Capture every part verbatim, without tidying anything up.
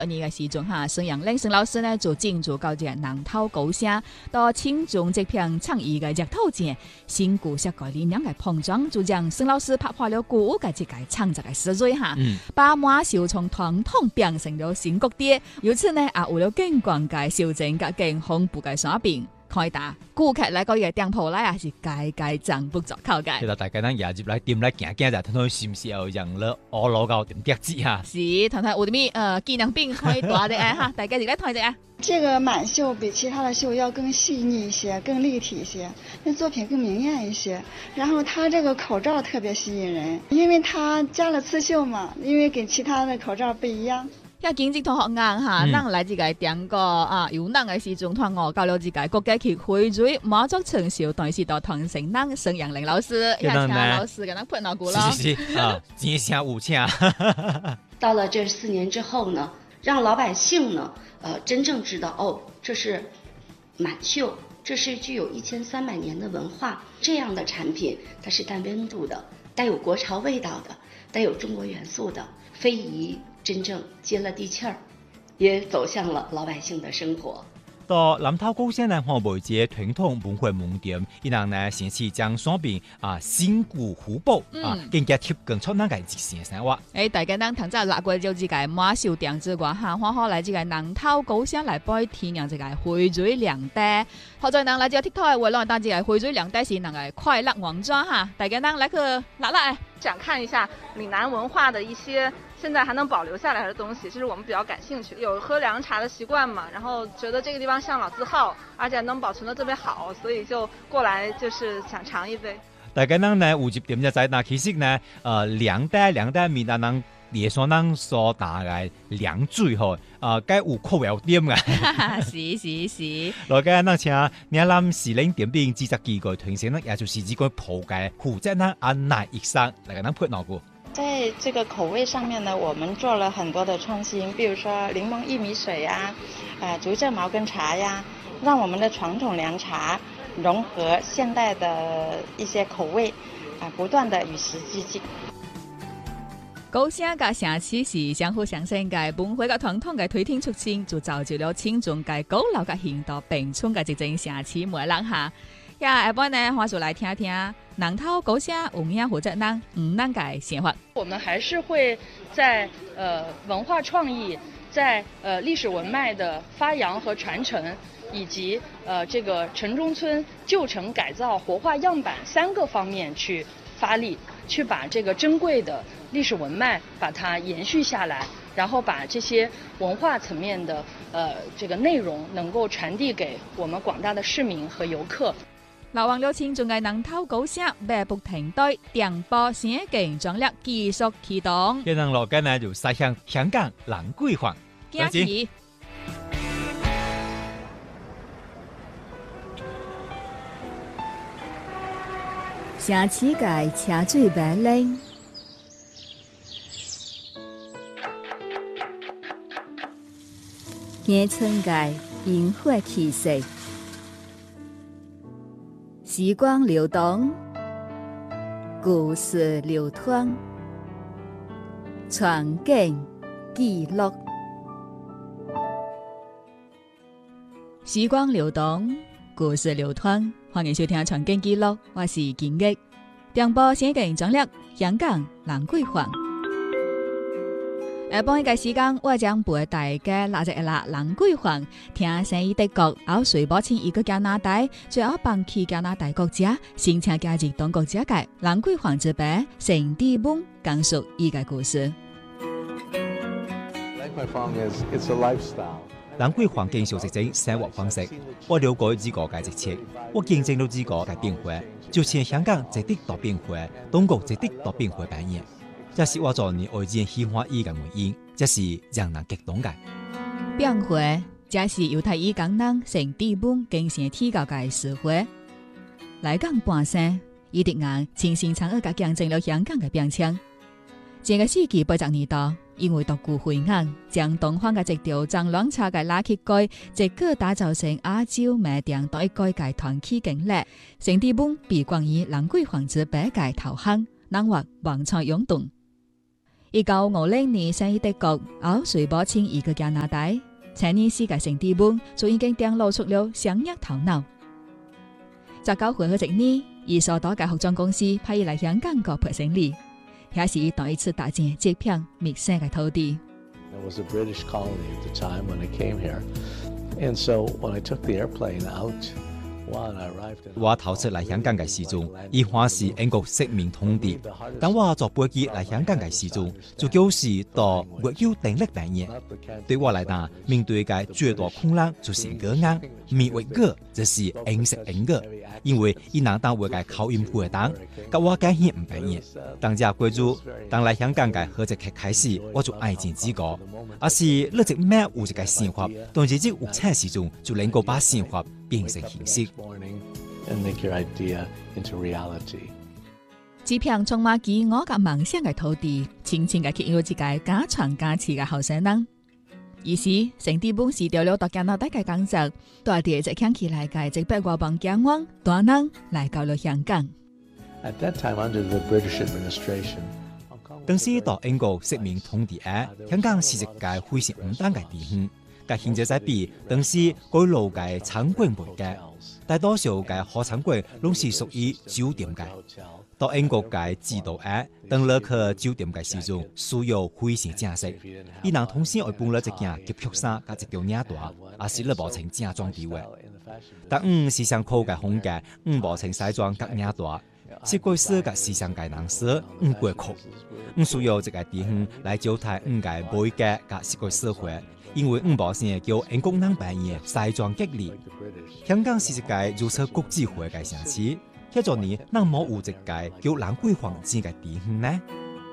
年嘅時陣哈，沈陽嶺沈老師呢就進駐到這個南投高聲，到慶祝這片倡議嘅熱頭前，新舊式嘅理念嘅碰撞，就將沈老師拍破了古屋嘅這個創作嘅思維哈，嗯、把馬秀從傳統變成了新國地，由此呢啊為了更廣嘅修正嘅更恐怖嘅產品。開打，顧客來到個店鋪來也是家家長不做口嘅。 其實大家咱也入來店來行行就睇睇是唔是有讓了我老高點碟子哈。 是，睇睇有啲咩呃紀念品可以多啲誒哈，大家就來睇下。 這個滿繡比其他的繡要更細膩一些，更立體一些，那作品更明豔一些。然後它這個口罩特別吸引人，因為它加了刺繡嘛，因為跟其他的口罩不一樣。 一見即同學硬哈，咱來自個點個啊，有咱嘅時陣，團我教了自個國家去匯聚馬祖成秀，但是到團成咱沈陽嶺老師，也請老師給咱潑腦骨咯。 是是是啊，真請有請。 到了這四年之後呢，讓老百姓呢，呃，真正知道哦，這是滿繡，這是具有一千三百年的文化，這樣的產品，它是帶溫度的，帶有國潮味道的，帶有中國元素的，非遺。真正接了地氣兒，也走向了老百姓的生活。 到南投高聲呢，看媒節傳統文化門店，伊人呢先是將商品啊新舊互補啊，更加貼近出咱個日常生活。 誒，大家咱頭先拉過就這個馬秀店之外哈，好好來這個南投高聲來擺體驗這個匯聚兩代。好在咱來這個 TikTok 為了當這個匯聚兩代是那個快樂王莊哈，大家咱來去拉拉， 想看一下嶺南文化的一些現在還能保留下來的東西，其實我們比較感興趣。有喝涼茶的習慣嘛，然後覺得這個地方像老字號，而且能保存得特別好，所以就過來就是想嘗一杯。 大家呢有一點就知道，其實呢，呃，兩代兩代面啊，人連上咱所打嘅涼水吼，啊，該有口味點嘅。 是是是。 來個咱請嶺南時令點兵製作機構團成呢，也就是這個鋪嘅負責呢安內醫生來個咱潑腦骨。 在這個口味上面呢，我們做了很多的創新，比如說檸檬薏米水呀、呃，竹蔗茅根茶呀，讓我們的傳統涼茶融合現代的一些口味，啊、呃，不斷的與時俱進。 高聲嘅城市是相互相生嘅文化嘅傳統嘅推天出清，就造就了青中嘅高樓嘅現代並重嘅一種城市模樣下。呀，下半呢，話就來聽聽南投高聲有咩負責人唔能嘅想法。 我們還是會在呃文化創意，在呃歷史文脈的發揚和傳承，以及呃這個城中村舊城改造活化樣板三個方面去發力，去把這個珍貴的歷史文脈把它延續下來，然後把這些文化層面的呃這個內容能夠傳遞給我們廣大的市民和遊客。 流亡了青中嘅南投高聲馬不停蹄，電波聲勁壯烈繼續啟動。 一人落緊呢就駛向香港蘭桂坊。 驚喜！城市嘅車水馬龍，野村嘅煙火氣息。時光流動，故事流淌，傳景記錄。時光流動，故事流淌，歡迎收聽傳景記錄，我是金玉。電波聲勁壯烈，香港蘭桂坊。下半一個時間，我將陪大家拉入啦蘭桂坊，聽生意德國，後隨保簽一個加拿大，最後放棄加拿大國家，申請加入當國家嘅蘭桂坊之北，成地本講述依個故事。 蘭桂坊經常一種生活方式，我了解自個嘅一切，我見證到自個嘅變化，就像香港一直都變化，中國一直都變化扮演。這是我做你愛見喜歡伊嘅原因，這是讓人激動嘅變化，這是猶太裔港人成地本經常提高嘅詞彙。來港半生，伊哋眼親身參與甲見證了香港嘅變遷。這個世紀八十年代，因為獨具慧眼，將東方嘅一條藏兩叉嘅拉起蓋，一個打造成亞洲賣點對改革團體經歷，成地本被冠以蘭桂坊之北嘅頭銜，南華旺財湧動。 一九五零年生於德國，後隨母親移居加拿大。青年世界成地本就已經展露出了商業頭腦。十九歲嗰一年，伊所多間服裝公司派伊來香港搞培生理，也是伊第一次踏進這片陌生嘅土地。 It was a British colony at the time when I came here, and so when I took the airplane out. 我頭出嚟香港嘅時陣，伊還是英國殖民統治。當我坐飛機嚟香港嘅時陣，就就是到沒有定力半年。對我嚟講，面對嘅最大困難就是語言，面為語就是英式英語，因為伊能當我嘅口音負擔，甲我講起唔半年。當日貴住，當嚟香港嘅合作期開始，我就愛見自個，而是一直咩有一個生活，當自己有錢時陣，就能夠把生活變成現實。 這片充滿飢餓和夢想嘅土地，輕輕嘅吸引一個家傳家刺嘅後生人。於是，成地本辭掉了到加拿大嘅工作，帶住一聽起來嘅一百多磅家網，大人來到了香港。 當時到英國殖民統治下，香港是一個非常唔單嘅地方。嘅現在在比當時改老嘅餐館門嘅，大多數嘅好餐館攏是屬於酒店嘅。到英國嘅制度下，當落去酒店嘅時陣，需要非常正式。伊能同時會搬咗一件吉普衫加一條領帶，也是咧無穿正裝地位。但唔時尚酷嘅風格，唔無穿西裝加領帶，設計師嘅時尚嘅人士唔過酷，唔需要一個地方來招待唔嘅每個嘅設計師會。因為五寶線叫英國人扮演西裝革履，香港是一個如此國際化嘅城市，迄座年能冇有一個叫蘭桂坊這個地方呢？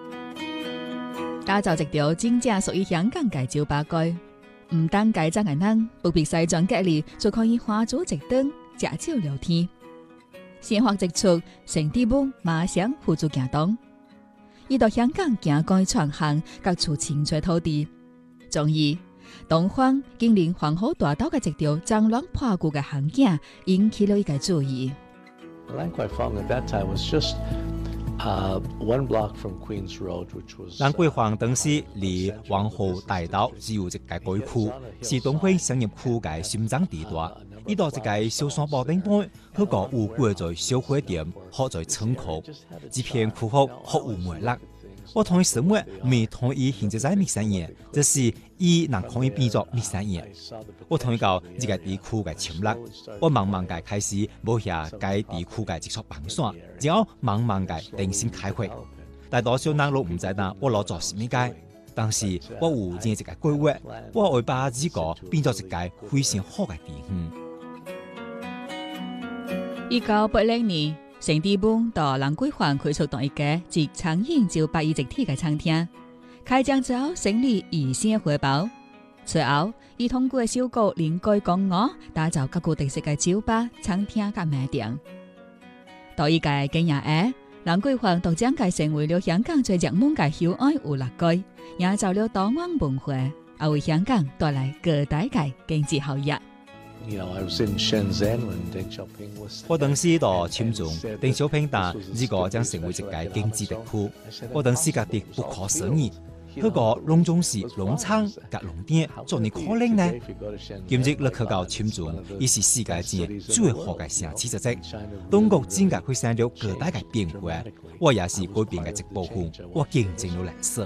打造一條真正屬於香港嘅酒吧街，唔單改裝嘅人不必西裝革履，就可以花足一頓食酒聊天。鮮花一出，成地本馬上付諸行動。伊到香港行街創行，各處青翠土地，終於。東方經歷皇后大道嘅一條髒亂破舊嘅巷徑，引起了一個注意。 蘭桂坊 at that time was just uh, one block from Queens Road, which was. 蘭桂坊當時離皇后大道只有一個街區，是東區商業區嘅心臟地帶。呢度一個小山坡頂端，嗰個有貴在小貨店，好在倉庫，這片區域好有魅力。我同意生活，未同意現在在密山野，這是伊能可以變作密山野。我同意到呢個地區嘅潛力，我慢慢嘅開始摸下該地區嘅技術板線，然後慢慢嘅定性開發。大多數人都唔知道我攞做什麼嘅，但是我有呢一個規劃，我會把呢個變作一個非常好嘅地方。 一九八零年。成地本到蘭桂坊開出當一個集餐飲酒吧於一體嘅餐廳，開張之後生意一線回報。隨後，伊通過小國臨改工藝，打造各個特色嘅酒吧、餐廳和賣店。到一個經驗下，蘭桂坊都將佢成為了香港最熱門嘅休閒娛樂街，營造了多元文化，也為香港帶來各大嘅經濟效益。 我當時到深圳，鄧小平答呢個將成為一個經濟特區。我當時覺得不可思議，嗰個農種是農場及農店，做你可能呢？今日你去到深圳，已是世界上最好嘅城市之一。中國整個會生了各大嘅變化，我也是改變嘅一部分。我見證了歷史。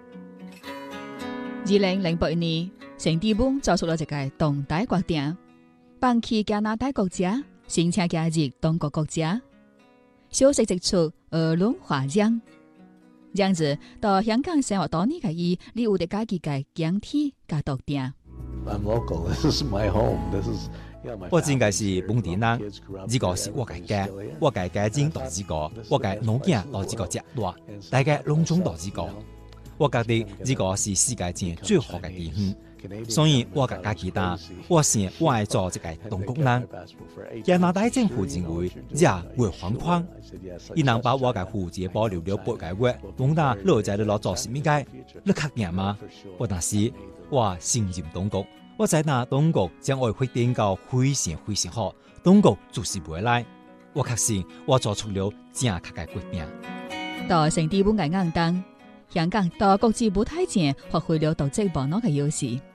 二零零八年，成地本做出了一個動態決定。放棄加拿大國家，申請加入中國國家，消息一出，輿論譁然。這樣子到香港生活多年嘅伊，你有得家己嘅疆體加獨定。 我真嘅是本地人，呢個是我嘅家，我嘅家境到呢個，我嘅農業到呢個階段，大家農種到呢個。我覺得呢個是世界上最好嘅地方。所以我嘅家己答，我想我愛做一個中國人。加拿大政府認為這會反抗，伊能把我嘅戶籍保留了八個月，問他落在你攞做什麼嘅？你確認嗎？我當時我信任中國，我知道中國將會發展到非常非常好，中國就是未來。我確信我做出了正確嘅決定。 到成地本嘅硬當。 香港到國際舞台前發揮了獨積無二嘅優勢。